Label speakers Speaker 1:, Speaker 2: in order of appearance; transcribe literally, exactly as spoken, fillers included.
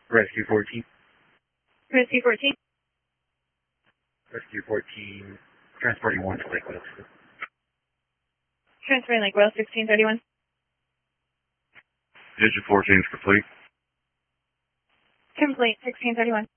Speaker 1: Rescue fourteen.
Speaker 2: Rescue fourteen.
Speaker 1: Rescue fourteen, transporting one to Lakeville.
Speaker 2: Transferring Lakeville, sixteen thirty-one.
Speaker 1: Digit fourteen is complete.
Speaker 2: Complete, sixteen thirty-one.